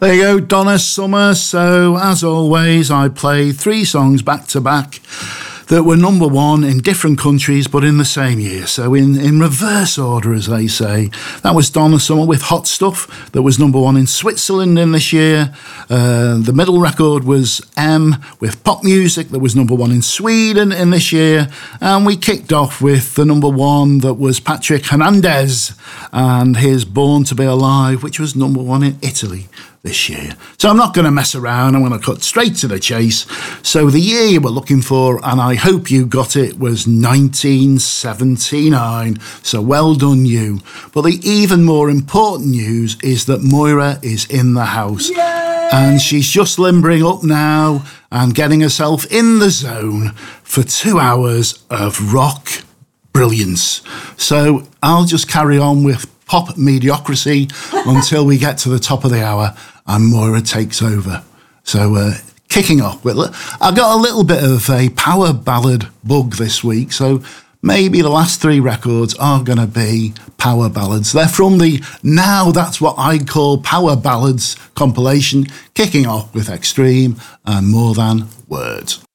There you go, Donna Summer. So, as always, I play 3 songs back to back that were number one in different countries but in the same year. So in reverse order, as they say. That was Donna Summer with Hot Stuff that was number one in Switzerland in this year. The middle record was M with Pop Music that was number one in Sweden in this year. And we kicked off with the number one that was Patrick Hernandez and his Born to Be Alive, which was number one in Italy this year. So I'm not going to mess around. I'm going to cut straight to the chase. So the year you were looking for, and I hope you got it, was 1979. So well done you. But the even more important news is that Moira is in the house. Yay! And she's just limbering up now and getting herself in the zone for 2 hours of rock brilliance. So I'll just carry on with pop mediocrity until we get to the top of the hour and Moira takes over. So kicking off with, I got a little bit of a power ballad bug this week, so maybe the last 3 records are going to be power ballads. They're from the Now That's What I'd Call Power Ballads compilation, kicking off with Extreme and More Than Words.